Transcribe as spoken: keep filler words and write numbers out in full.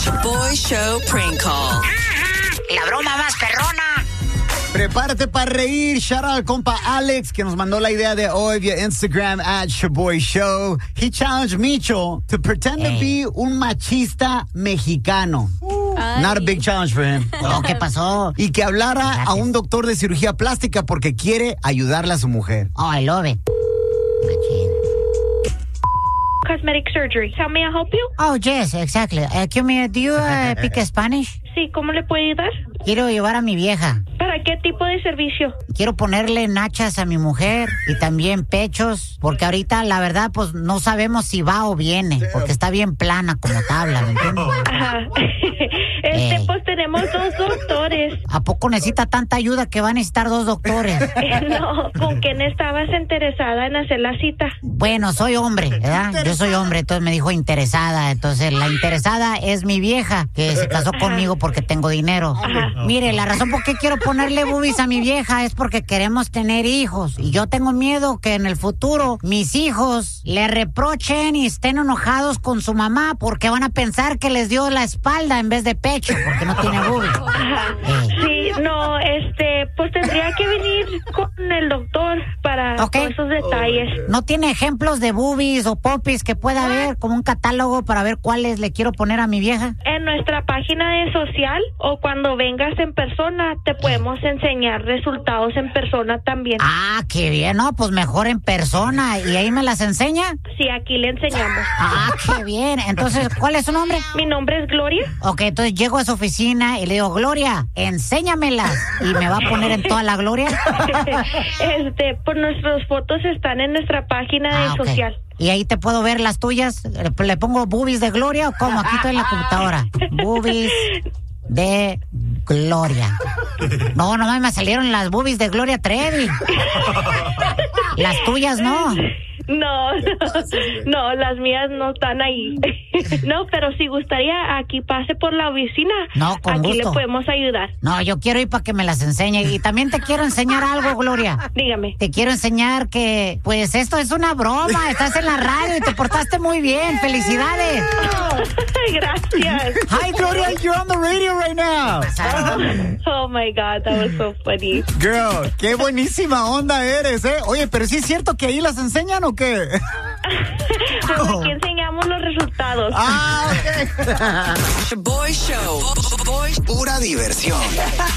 Shaboy Show Prank Call. La broma más perrona. Prepárate para reír. Shout out al compa Alex, que nos mandó la idea de hoy vía Instagram at Shaboy Show. He challenged Micho to pretend hey. to be un machista mexicano. Ay. Not a big challenge for him. No, ¿qué pasó? Y que hablara Gracias. a un doctor de cirugía plástica porque quiere ayudarle a su mujer. Oh, I love it. Machín. Cosmetic surgery. How may I help you? Oh, yes, exactly. Uh, excuse me, do you uh, speak Spanish? Sí, ¿cómo le puedo ayudar? Quiero llevar a mi vieja. ¿Para qué tipo de servicio? Quiero ponerle nachas a mi mujer y también pechos, porque ahorita la verdad pues no sabemos si va o viene, porque está bien plana como tabla, ¿me entiendes? Ajá. Este, Ey. pues tenemos dos doctores. ¿A poco necesita tanta ayuda que va a necesitar dos doctores? No, ¿con quién estabas interesada en hacer la cita? Bueno, soy hombre, ¿verdad? Yo soy hombre, entonces me dijo interesada. Entonces la interesada es mi vieja, que se casó conmigo porque tengo dinero. Ajá. Mire, la razón por qué quiero ponerle boobies a mi vieja es porque queremos tener hijos. Y yo tengo miedo que en el futuro mis hijos le reprochen y estén enojados con su mamá porque van a pensar que les dio la espalda en vez de pecho, porque no tiene boobies. Ajá. Ey. Sí, no, este, pues tendría que venir con el doctor para Ok. todos esos detalles. ¿No tiene ejemplos de boobies o popis que pueda haber, como un catálogo para ver cuáles le quiero poner a mi vieja? En nuestra página de social o cuando vengas en persona te podemos enseñar resultados en persona también. Ah, qué bien, no, pues mejor en persona. ¿Y ahí me las enseña? Sí, aquí le enseñamos. Ah, qué bien. Entonces, ¿cuál es su nombre? Mi nombre es Gloria. Ok, entonces llego a su oficina y le digo, Gloria, enséñamelas. ¿Y me va a poner en toda la gloria? Este, pues nuestras fotos están en nuestra página Ah, de ok. social. ¿Y ahí te puedo ver las tuyas? ¿Le, le pongo boobies de Gloria o cómo? Aquí estoy en la computadora. Boobies de Gloria. No, nomás me salieron las boobies de Gloria Trevi. Las tuyas no. No, no, no, las mías no están ahí. No, pero si gustaría, aquí pase por la oficina. No, con aquí gusto. le podemos ayudar. No, yo quiero ir para que me las enseñe. Y también te quiero enseñar algo, Gloria. Dígame. Te quiero enseñar que, pues, esto es una broma. Estás en la radio y te portaste muy bien. ¡Felicidades! Oh, gracias. Hi, Gloria, you're on the radio right now. Oh my God, that was so funny. Girl, qué buenísima onda eres, ¿eh? Oye, pero ¿sí es cierto que ahí las enseñan o qué? Pues aquí enseñamos los resultados. Ah, ok. Shaboy Show. Boy, Pura diversión.